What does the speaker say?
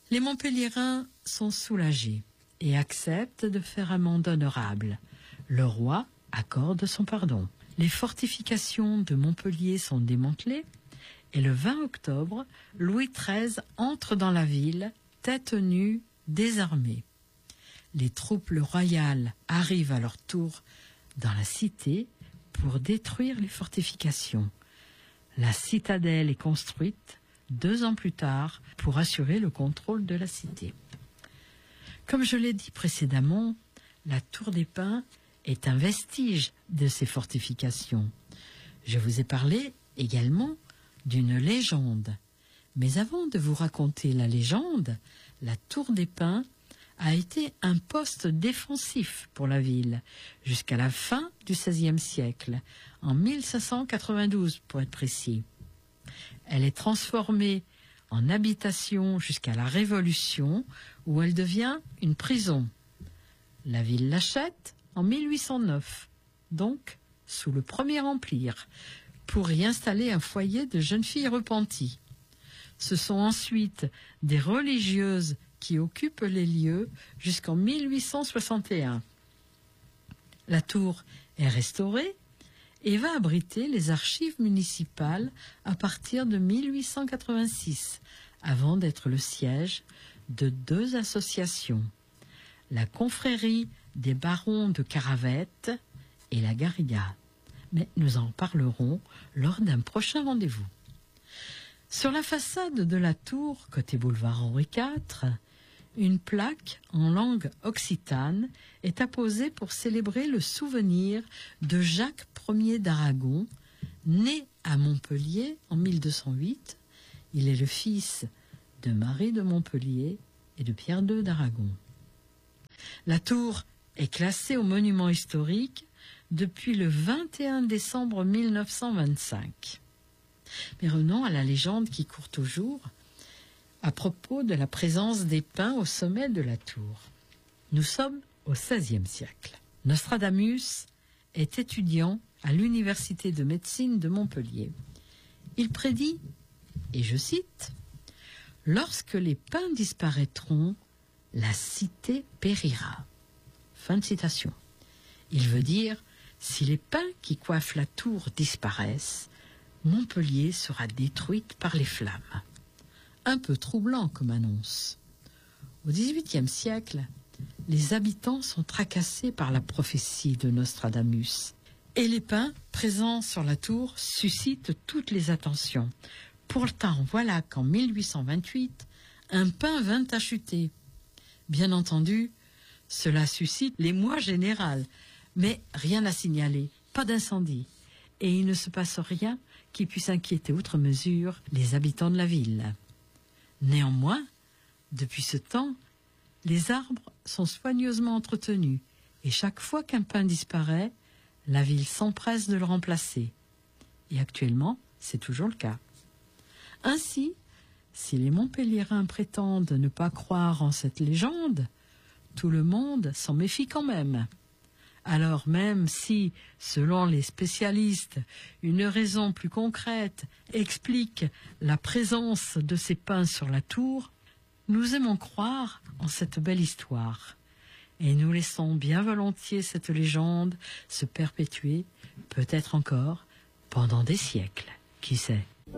Les Montpelliérains sont soulagés et acceptent de faire amende honorable. Le roi accorde son pardon. Les fortifications de Montpellier sont démantelées et le 20 octobre, Louis XIII entre dans la ville, tête nue, désarmé. Les troupes royales arrivent à leur tour dans la cité pour détruire les fortifications. La citadelle est construite 2 ans plus tard pour assurer le contrôle de la cité. Comme je l'ai dit précédemment, la tour des Pins est un vestige de ces fortifications. Je vous ai parlé également d'une légende. Mais avant de vous raconter la légende, la tour des Pins a été un poste défensif pour la ville jusqu'à la fin du XVIe siècle, en 1592 pour être précis. Elle est transformée en habitation jusqu'à la Révolution où elle devient une prison. La ville l'achète en 1809, donc sous le Premier Empire, pour y installer un foyer de jeunes filles repenties. Ce sont ensuite des religieuses qui occupent les lieux jusqu'en 1861. La tour est restaurée et va abriter les archives municipales à partir de 1886, avant d'être le siège de 2 associations, la confrérie des barons de Caravette et la Garriga. Mais nous en parlerons lors d'un prochain rendez-vous. Sur la façade de la tour, côté boulevard Henri IV, une plaque en langue occitane est apposée pour célébrer le souvenir de Jacques Ier d'Aragon, né à Montpellier en 1208. Il est le fils de Marie de Montpellier et de Pierre II d'Aragon. La tour est classée au monument historique depuis le 21 décembre 1925. Mais revenons à la légende qui court toujours à propos de la présence des pins au sommet de la tour. Nous sommes au XVIe siècle. Nostradamus est étudiant à l'université de médecine de Montpellier. Il prédit, et je cite, « Lorsque les pins disparaîtront, la cité périra. » Fin de citation. Il veut dire, si les pins qui coiffent la tour disparaissent, Montpellier sera détruite par les flammes. Un peu troublant comme annonce. Au XVIIIe siècle, les habitants sont tracassés par la prophétie de Nostradamus. Et les pins présents sur la tour suscitent toutes les attentions. Pourtant, voilà qu'en 1828, un pin vint à chuter. Bien entendu, cela suscite l'émoi général, mais rien à signaler, pas d'incendie. Et il ne se passe rien qui puisse inquiéter outre mesure les habitants de la ville. Néanmoins, depuis ce temps, les arbres sont soigneusement entretenus et chaque fois qu'un pin disparaît, la ville s'empresse de le remplacer. Et actuellement, c'est toujours le cas. Ainsi, si les Montpelliérains prétendent ne pas croire en cette légende, tout le monde s'en méfie quand même. Alors même si, selon les spécialistes, une raison plus concrète explique la présence de ces pins sur la tour, nous aimons croire en cette belle histoire. Et nous laissons bien volontiers cette légende se perpétuer, peut-être encore, pendant des siècles. Qui sait ?